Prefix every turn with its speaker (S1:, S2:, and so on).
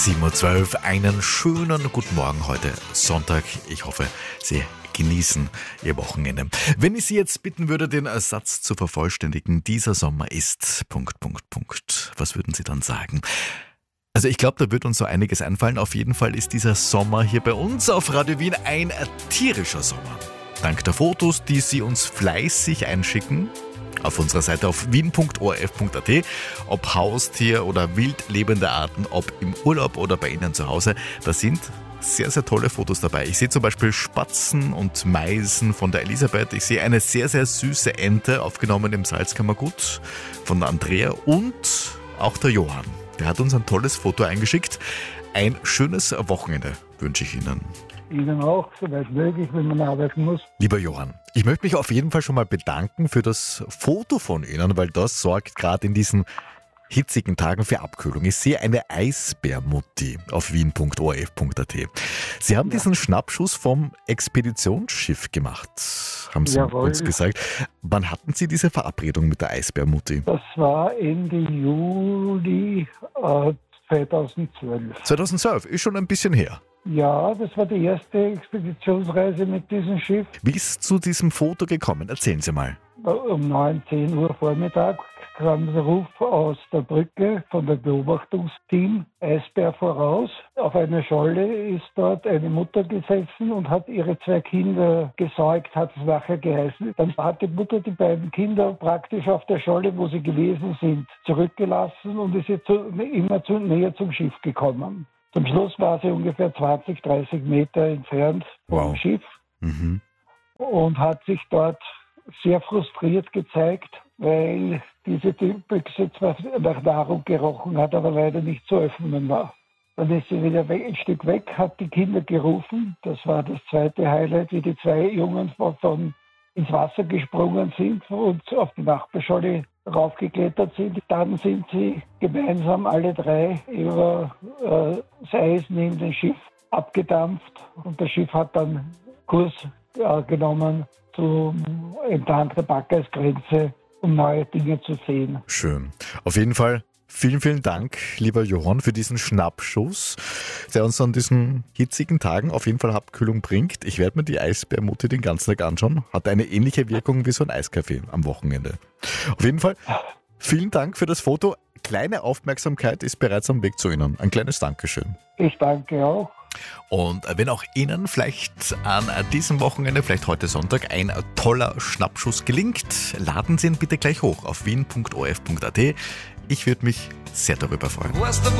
S1: 7:12 Uhr, einen schönen guten Morgen heute Sonntag. Ich hoffe, Sie genießen Ihr Wochenende. Wenn ich Sie jetzt bitten würde, den Satz zu vervollständigen, dieser Sommer ist... Was würden Sie dann sagen? Also ich glaube, da wird uns so einiges einfallen. Auf jeden Fall ist dieser Sommer hier bei uns auf Radio Wien ein tierischer Sommer. Dank der Fotos, die Sie uns fleißig einschicken, auf unserer Seite auf wien.orf.at, ob Haustier oder wild lebende Arten, ob im Urlaub oder bei Ihnen zu Hause, da sind sehr, sehr tolle Fotos dabei. Ich sehe zum Beispiel Spatzen und Meisen von der Elisabeth. Ich sehe eine sehr, sehr süße Ente, aufgenommen im Salzkammergut von Andrea, und auch der Johann. Der hat uns ein tolles Foto eingeschickt. Ein schönes Wochenende wünsche ich Ihnen.
S2: Ihnen auch, soweit möglich, wenn man arbeiten muss.
S1: Lieber Johann, ich möchte mich auf jeden Fall schon mal bedanken für das Foto von Ihnen, weil das sorgt gerade in diesen hitzigen Tagen für Abkühlung. Ich sehe eine Eisbärmutti auf wien.orf.at. Sie haben diesen Schnappschuss vom Expeditionsschiff gemacht, haben Sie uns gesagt. Wann hatten Sie diese Verabredung mit der Eisbärmutti?
S2: Das war Ende Juli 2012.
S1: 2012, ist schon ein bisschen her.
S2: Ja, das war die erste Expeditionsreise mit diesem Schiff.
S1: Wie ist es zu diesem Foto gekommen? Erzählen Sie mal.
S2: Um 9, 10 Uhr Vormittag kam der Ruf aus der Brücke von dem Beobachtungsteam Eisbär voraus. Auf einer Scholle ist dort eine Mutter gesessen und hat ihre 2 Kinder gesäugt, hat es nachher geheißen. Dann hat die Mutter die beiden Kinder praktisch auf der Scholle, wo sie gewesen sind, zurückgelassen und ist jetzt immer näher zum Schiff gekommen. Zum Schluss war sie ungefähr 20, 30 Meter entfernt vom Schiff und hat sich dort sehr frustriert gezeigt, weil diese Büchse zwar nach Nahrung gerochen hat, aber leider nicht zu öffnen war. Dann ist sie wieder ein Stück weg, hat die Kinder gerufen. Das war das zweite Highlight, wie die 2 Jungen von ins Wasser gesprungen sind und auf die Nachbarscholle raufgeklettert sind. Dann sind sie gemeinsam alle 3 über das Eis neben dem Schiff abgedampft und das Schiff hat dann Kurs genommen entlang der Backeisgrenze, um neue Dinge zu sehen.
S1: Schön. Auf jeden Fall vielen, vielen Dank, lieber Johann, für diesen Schnappschuss, der uns an diesen hitzigen Tagen auf jeden Fall Abkühlung bringt. Ich werde mir die Eisbärmutti den ganzen Tag anschauen. Hat eine ähnliche Wirkung wie so ein Eiskaffee am Wochenende. Auf jeden Fall vielen Dank für das Foto. Kleine Aufmerksamkeit ist bereits am Weg zu Ihnen. Ein kleines Dankeschön.
S2: Ich danke auch.
S1: Und wenn auch Ihnen vielleicht an diesem Wochenende, vielleicht heute Sonntag, ein toller Schnappschuss gelingt, laden Sie ihn bitte gleich hoch auf wien.orf.at. Ich würde mich sehr darüber freuen.